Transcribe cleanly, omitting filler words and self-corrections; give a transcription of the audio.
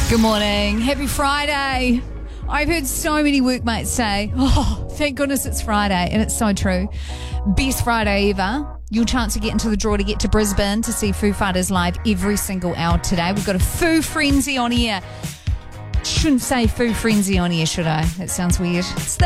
Good morning. Happy Friday. I've heard so many workmates say, oh, thank goodness it's Friday. And it's so true. Best Friday ever. Your chance to get into the draw to get to Brisbane to see Foo Fighters live every single hour today. We've got a Foo Frenzy on air. Shouldn't say Foo Frenzy on air, should I? That sounds weird. It's the